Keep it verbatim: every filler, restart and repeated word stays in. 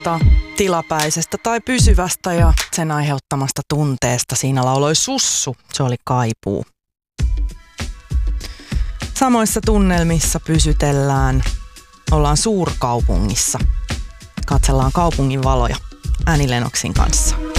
tunnetta, tilapäisestä tai pysyvästä ja sen aiheuttamasta tunteesta. Siinä lauloi Sussu, se oli Kaipuu. Samoissa tunnelmissa pysytellään. Ollaan suurkaupungissa. Katsellaan kaupungin valoja Annie Lennoxin kanssa.